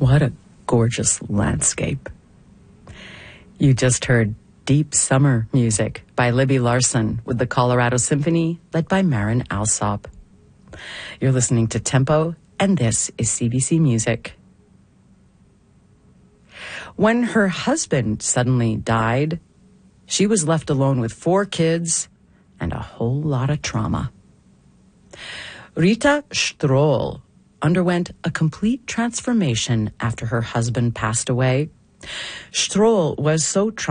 What a gorgeous landscape. You just heard Deep Summer music by Libby Larsen with the Colorado Symphony, led by Marin Alsop. You're listening to Tempo, and this is CBC Music. When her husband suddenly died, she was left alone with 4 kids and a whole lot of trauma. Rita Stroll underwent a complete transformation after her husband passed away. Stroll was so